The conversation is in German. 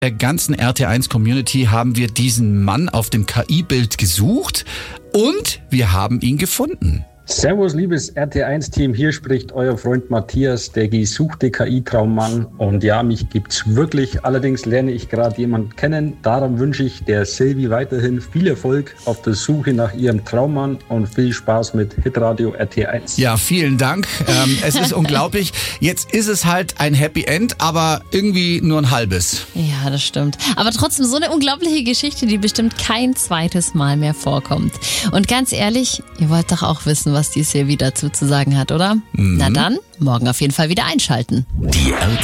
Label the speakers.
Speaker 1: Der ganzen RT1-Community haben wir diesen Mann auf dem KI-Bild gesucht und wir haben ihn gefunden.
Speaker 2: Servus, liebes RT1-Team, hier spricht euer Freund Matthias, der gesuchte KI-Traummann. Und ja, mich gibt's wirklich. Allerdings lerne ich gerade jemanden kennen. Darum wünsche ich der Silvi weiterhin viel Erfolg auf der Suche nach ihrem Traummann und viel Spaß mit Hitradio RT1.
Speaker 1: Ja, vielen Dank. Es ist unglaublich. Jetzt ist es halt ein Happy End, aber irgendwie nur ein halbes.
Speaker 3: Ja, das stimmt. Aber trotzdem so eine unglaubliche Geschichte, die bestimmt kein zweites Mal mehr vorkommt. Und ganz ehrlich, ihr wollt doch auch wissen, was die Silvi dazu zu sagen hat, oder? Na dann, morgen auf jeden Fall wieder einschalten.
Speaker 4: Die